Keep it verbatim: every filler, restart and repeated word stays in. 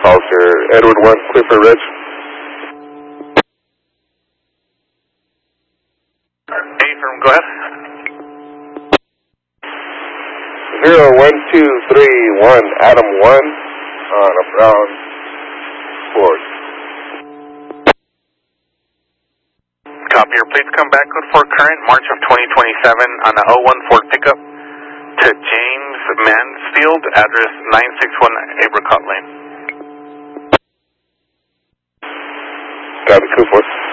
Officer Edward one, clear for Reg. Hey, firm, go ahead. Zero one two three one, Adam one, on a brown Ford. Copy your please come back code for current March of twenty twenty-seven on the oh one Ford pickup to James Mansfield, address nine six one Apricot Lane. Copy, two four.